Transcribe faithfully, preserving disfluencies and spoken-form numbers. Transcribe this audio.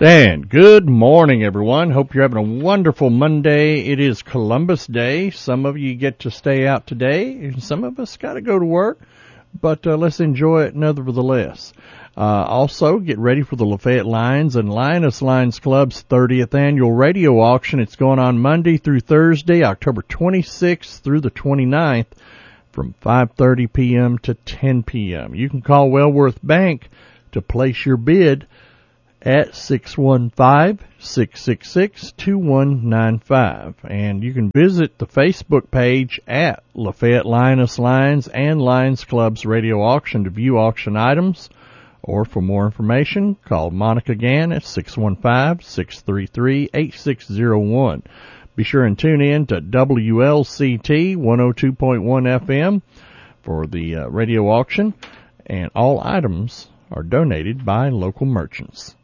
And good morning, everyone. Hope you're having a wonderful Monday. It is Columbus Day. Some of you get to stay out today, and some of us got to go to work, but uh, let's enjoy it nevertheless. Uh, also, get ready for the Lafayette Lions and Lioness Lions Club's thirtieth annual radio auction. It's going on Monday through Thursday, October twenty-sixth through the twenty-ninth, from five thirty p.m. to ten p.m. You can call Wellworth Bank to place your bid at six one five, six six six, two one nine five. And you can visit the Facebook page at Lafayette Lioness Lions and Lions Club's radio auction to view auction items. Or for more information, call Monica Gann at six one five, six three three, eight six zero one. Be sure and tune in to W L C T one oh two point one F M for the uh, radio auction. And all items are donated by local merchants.